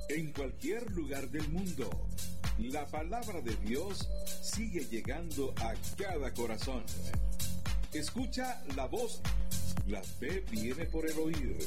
En cualquier lugar del mundo, la palabra de Dios sigue llegando a cada corazón. Escucha la voz. La fe viene por el oír.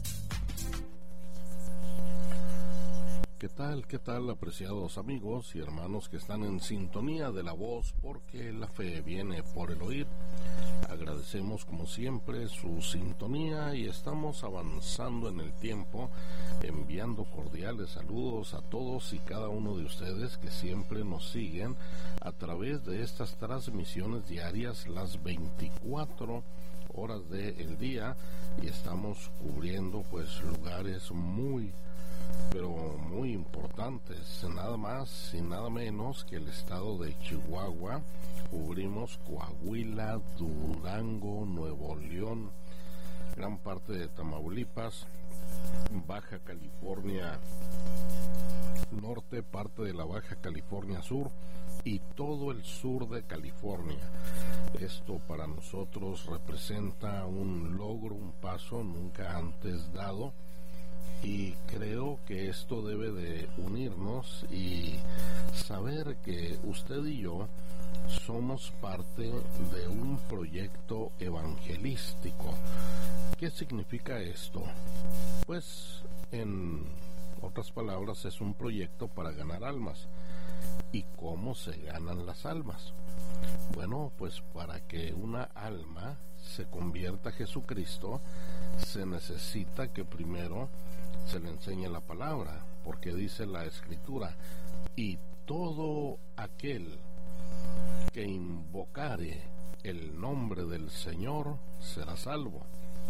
¿Qué tal, apreciados amigos y hermanos que están en sintonía de la voz? Porque la fe viene por el oír. Agradecemos como siempre su sintonía y estamos avanzando en el tiempo, enviando cordiales saludos a todos y cada uno de ustedes que siempre nos siguen a través de estas transmisiones diarias las 24 horas del día, y estamos cubriendo pues lugares muy importantes, nada más y nada menos que el estado de Chihuahua. Cubrimos Coahuila, Durango, Nuevo León, gran parte de Tamaulipas, Baja California Norte, parte de la Baja California Sur y todo el sur de California. Esto para nosotros representa un logro, un paso nunca antes dado, y creo que esto debe de unirnos y saber que usted y yo somos parte de un proyecto evangelístico. ¿Qué significa esto? Pues, en otras palabras, es un proyecto para ganar almas. ¿Y cómo se ganan las almas? Bueno, pues para que una alma se convierta a Jesucristo, se necesita que primero se le enseñe la palabra, porque dice la Escritura: y todo aquel que invocare el nombre del Señor será salvo.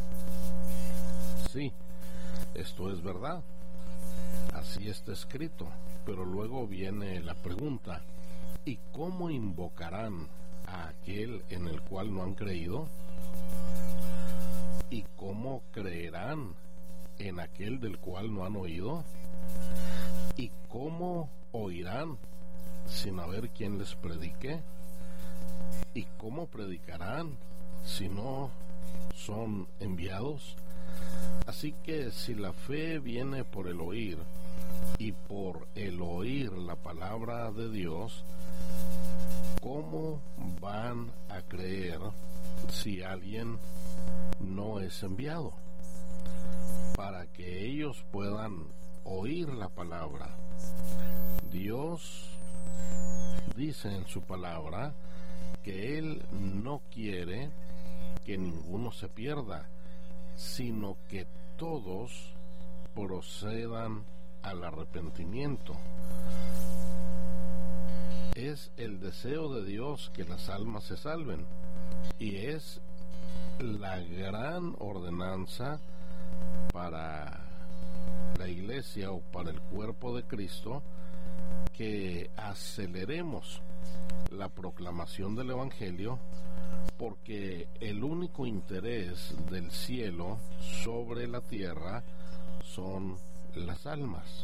Sí, esto es verdad, así está escrito, pero luego viene la pregunta: ¿y cómo invocarán a aquel en el cual no han creído? ¿Y cómo creerán en aquel del cual no han oído? ¿Y cómo oirán sin haber quien les predique? ¿Y cómo predicarán si no son enviados? Así que si la fe viene por el oír, y por el oír la palabra de Dios, ¿cómo van a creer si alguien no es enviado? Para que ellos puedan oír la palabra. Dios dice en su palabra que Él no quiere que ninguno se pierda, sino que todos procedan al arrepentimiento. Es el deseo de Dios que las almas se salven, y es la gran ordenanza para la iglesia o para el cuerpo de Cristo, que aceleremos la proclamación del Evangelio, porque el único interés del cielo sobre la tierra son las almas.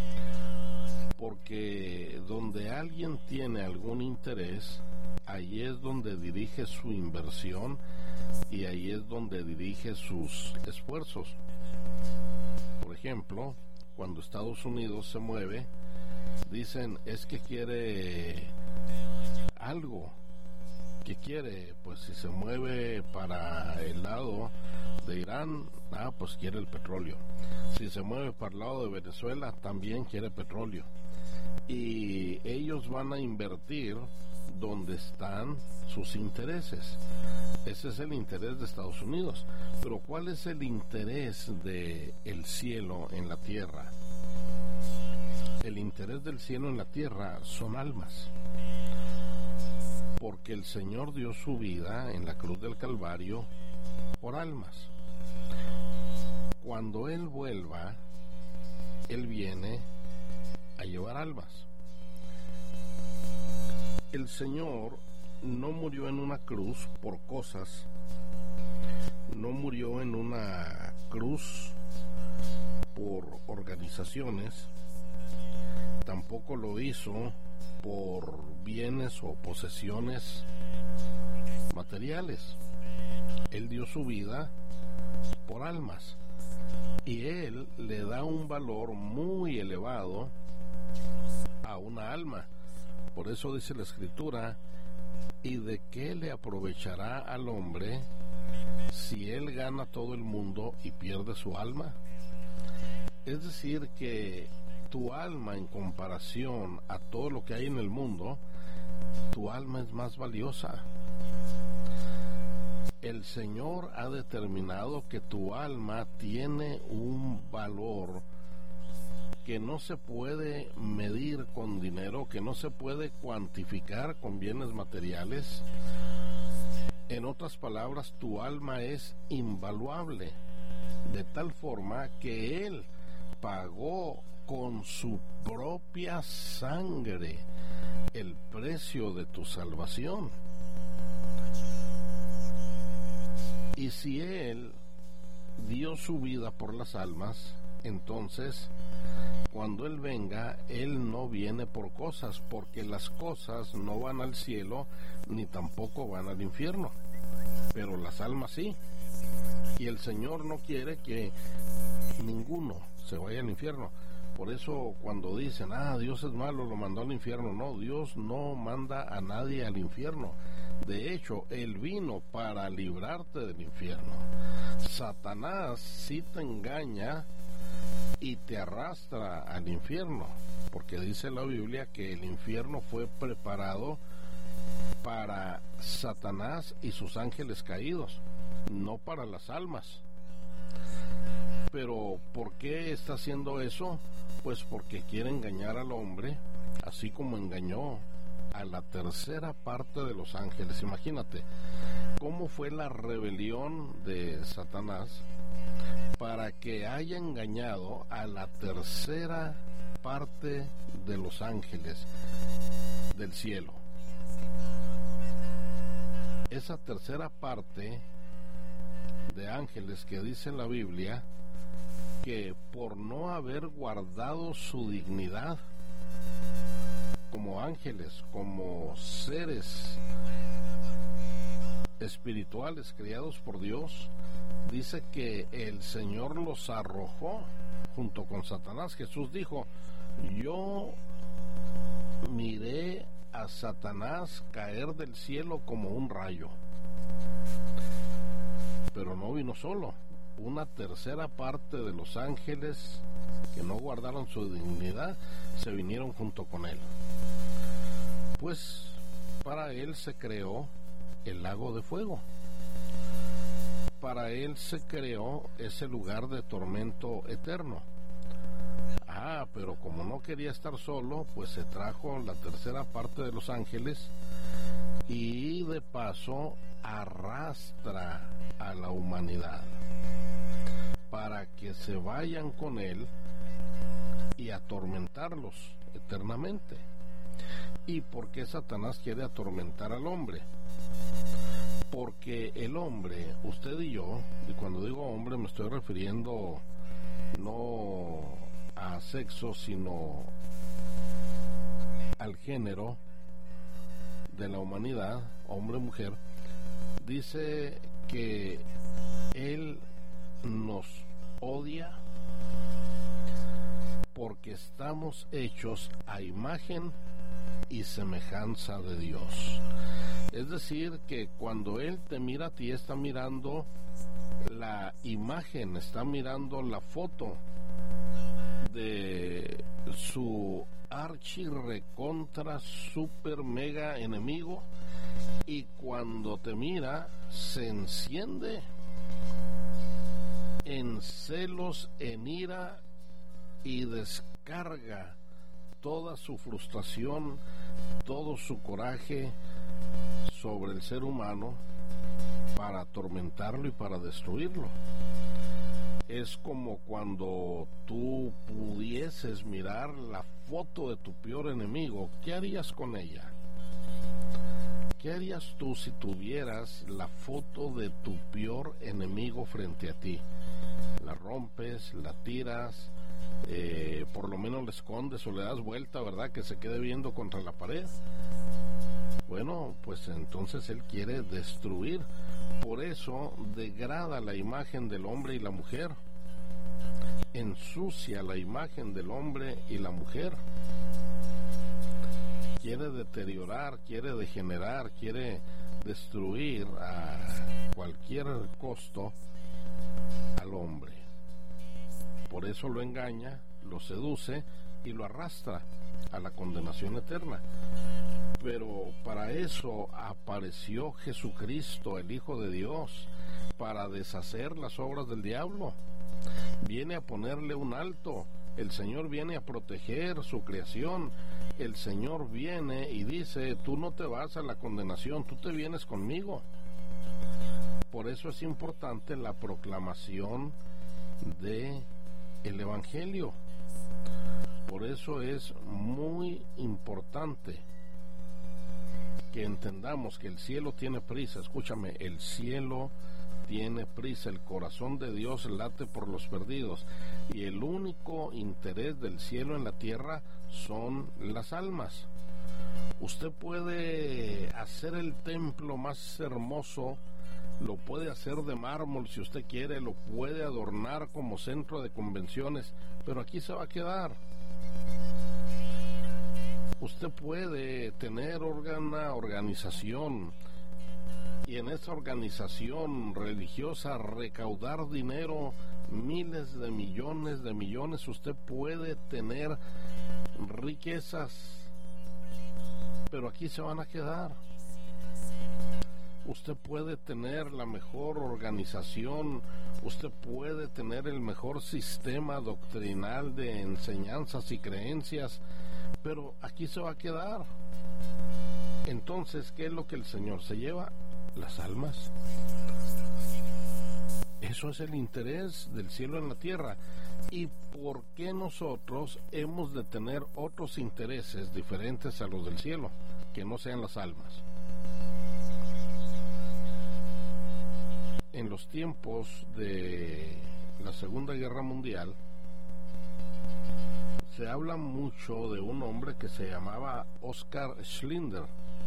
Porque donde alguien tiene algún interés, ahí es donde dirige su inversión y ahí es donde dirige sus esfuerzos. Por ejemplo, cuando Estados Unidos se mueve, dicen: es que quiere algo. ¿Qué quiere? Pues si se mueve para el lado de Irán, pues quiere el petróleo. Si se mueve para el lado de Venezuela, también quiere petróleo. Y ellos van a invertir donde están sus intereses. Ese es el interés de Estados Unidos. Pero ¿cuál es el interés del cielo en la tierra? El interés del cielo en la tierra son almas. Porque el Señor dio su vida en la cruz del Calvario por almas. Cuando Él vuelva, Él viene a llevar almas. El Señor no murió en una cruz por cosas, no murió en una cruz por organizaciones, tampoco lo hizo por bienes o posesiones materiales. Él dio su vida por almas. Y Él le da un valor muy elevado a una alma. Por eso dice la Escritura: ¿y de qué le aprovechará al hombre si él gana todo el mundo y pierde su alma? Es decir, que tu alma, en comparación a todo lo que hay en el mundo, tu alma es más valiosa. El Señor ha determinado que tu alma tiene un valor que no se puede medir con dinero, que no se puede cuantificar con bienes materiales. En otras palabras, tu alma es invaluable, de tal forma que Él pagó con su propia sangre el precio de tu salvación. Y si Él dio su vida por las almas, entonces cuando Él venga, Él no viene por cosas, porque las cosas no van al cielo ni tampoco van al infierno, pero las almas sí. Y el Señor no quiere que ninguno se vaya al infierno. Por eso cuando dicen, Dios es malo, lo mandó al infierno, no, Dios no manda a nadie al infierno. De hecho, Él vino para librarte del infierno. Satanás sí te engaña y te arrastra al infierno, porque dice la Biblia que el infierno fue preparado para Satanás y sus ángeles caídos, no para las almas. Pero ¿por qué está haciendo eso? Pues porque quiere engañar al hombre, así como engañó a la tercera parte de los ángeles. Imagínate cómo fue la rebelión de Satanás para que haya engañado a la tercera parte de los ángeles del cielo. Esa tercera parte de ángeles que dice la Biblia que por no haber guardado su dignidad como ángeles, como seres espirituales creados por Dios, dice que el Señor los arrojó junto con Satanás. Jesús dijo: yo miré a Satanás caer del cielo como un rayo. Pero no vino solo. Una tercera parte de los ángeles que no guardaron su dignidad se vinieron junto con él. Pues para él se creó el lago de fuego. Para él se creó ese lugar de tormento eterno. Pero como no quería estar solo, pues se trajo la tercera parte de los ángeles y de paso arrastra a la humanidad para que se vayan con él y atormentarlos eternamente. ¿Y por qué Satanás quiere atormentar al hombre? Porque el hombre, usted y yo, y cuando digo hombre me estoy refiriendo no a sexo, sino al género de la humanidad, hombre-mujer, dice que él nos odia porque estamos hechos a imagen y semejanza de Dios. Es decir, que cuando Él te mira a ti, está mirando la imagen, está mirando la foto de su archi recontra super mega enemigo, y cuando te mira se enciende en celos, en ira, y descarga toda su frustración, todo su coraje sobre el ser humano para atormentarlo y para destruirlo. Es como cuando tú pudieses mirar la foto de tu peor enemigo. ¿Qué harías con ella? ¿Qué harías tú si tuvieras la foto de tu peor enemigo frente a ti? La rompes, la tiras, por lo menos la escondes o le das vuelta, ¿verdad? Que se quede viendo contra la pared. Bueno, pues entonces Él quiere destruir. Por eso degrada la imagen del hombre y la mujer. ensucia la imagen del hombre y la mujer. Quiere deteriorar, quiere degenerar, quiere destruir a cualquier costo al hombre. Por eso lo engaña, lo seduce y lo arrastra a la condenación eterna. Pero para eso apareció Jesucristo, el Hijo de Dios, para deshacer las obras del diablo. Viene a ponerle un alto. El Señor viene a proteger su creación. El Señor viene y dice: tú no te vas a la condenación, tú te vienes conmigo. Por eso es importante la proclamación de el Evangelio. Por eso es muy importante que entendamos que el cielo tiene prisa. Escúchame, el cielo tiene prisa, el corazón de Dios late por los perdidos, y el único interés del cielo en la tierra son las almas. Usted puede hacer el templo más hermoso, lo puede hacer de mármol si usted quiere, lo puede adornar como centro de convenciones, pero aquí se va a quedar. Usted puede tener una organización y en esa organización religiosa recaudar dinero, miles de millones. Usted puede tener riquezas, pero aquí se van a quedar. Usted puede tener la mejor organización, usted puede tener el mejor sistema doctrinal de enseñanzas y creencias, pero aquí se va a quedar. Entonces, ¿qué es lo que el Señor se lleva? Las almas. Eso es el interés del cielo en la tierra. ¿Y por qué nosotros hemos de tener otros intereses diferentes a los del cielo, que no sean las almas? En los tiempos de la Segunda Guerra Mundial se habla mucho de un hombre que se llamaba Oskar Schindler,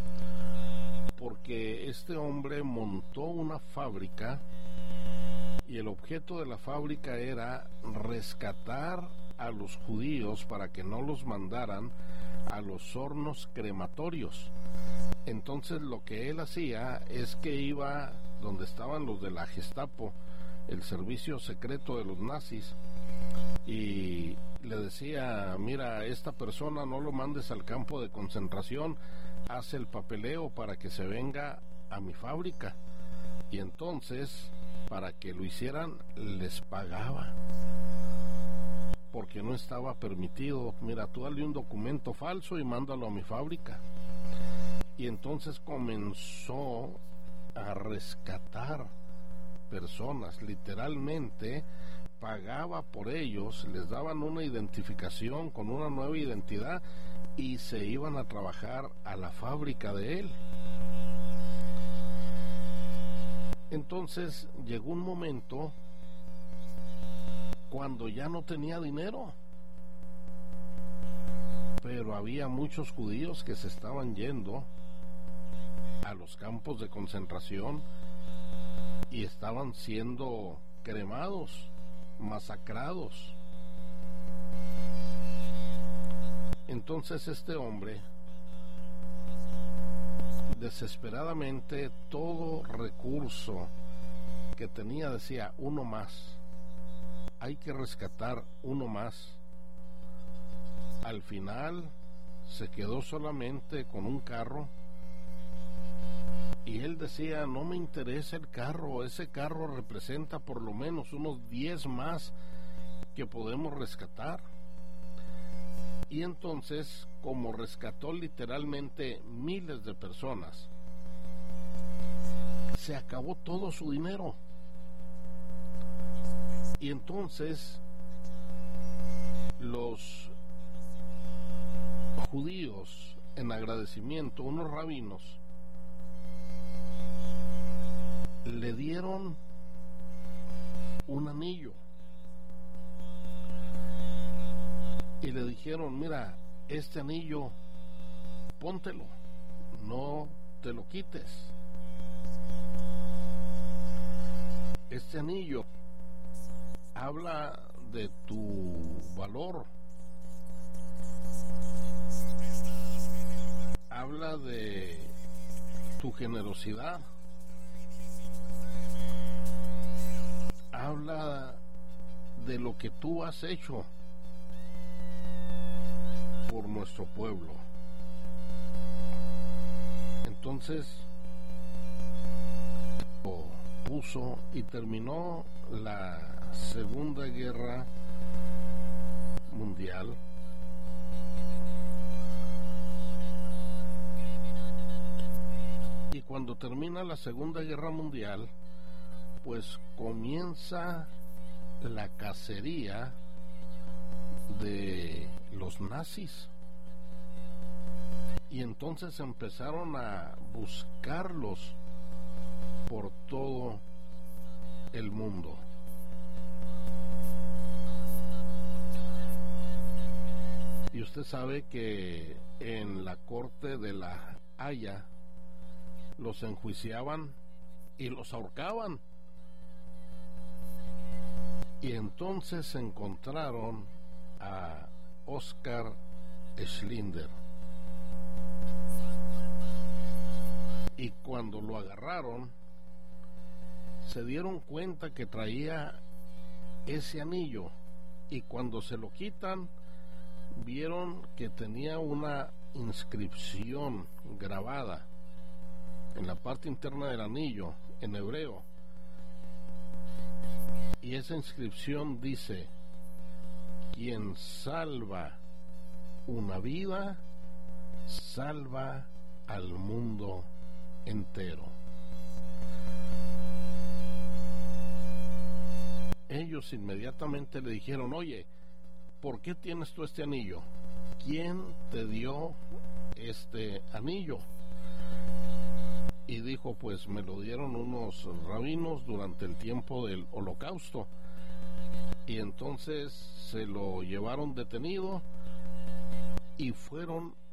porque este hombre montó una fábrica y el objeto de la fábrica era rescatar a los judíos para que no los mandaran a los hornos crematorios. Entonces lo que él hacía es que iba donde estaban los de la Gestapo, el servicio secreto de los nazis, y le decía: mira, esta persona no lo mandes al campo de concentración, haz el papeleo para que se venga a mi fábrica. Y entonces, para que lo hicieran, les pagaba, porque no estaba permitido. Mira, tú dale un documento falso y mándalo a mi fábrica. Y entonces comenzó a rescatar personas, literalmente pagaba por ellos, les daban una identificación con una nueva identidad y se iban a trabajar a la fábrica de él. Entonces llegó un momento cuando ya no tenía dinero, pero había muchos judíos que se estaban yendo a los campos de concentración y estaban siendo cremados, masacrados. Entonces este hombre, desesperadamente, todo recurso que tenía, decía: uno más, hay que rescatar uno más. Al final se quedó solamente con un carro y él decía: no me interesa el carro, ese carro representa por lo menos unos 10 más que podemos rescatar. Y entonces, como rescató literalmente miles de personas, se acabó todo su dinero. Y entonces los judíos, en agradecimiento, unos rabinos, le dieron un anillo y le dijeron: mira, este anillo, póntelo, no te lo quites. Este anillo habla de tu valor, habla de tu generosidad, habla de lo que tú has hecho por nuestro pueblo. Entonces puso y terminó la Segunda Guerra Mundial. Y cuando termina la Segunda Guerra Mundial, pues comienza la cacería de los nazis. Y entonces empezaron a buscarlos por todo el mundo. Y usted sabe que en la corte de la Haya los enjuiciaban y los ahorcaban. Y entonces encontraron a Oskar Schindler. Y cuando lo agarraron, se dieron cuenta que traía ese anillo. Y cuando se lo quitan, vieron que tenía una inscripción grabada en la parte interna del anillo, en hebreo. Y esa inscripción dice: quien salva una vida, salva al mundo entero. Ellos inmediatamente le dijeron: oye, ¿por qué tienes tú este anillo? ¿Quién te dio este anillo? Y dijo: pues me lo dieron unos rabinos durante el tiempo del Holocausto. Y entonces se lo llevaron detenido y fueron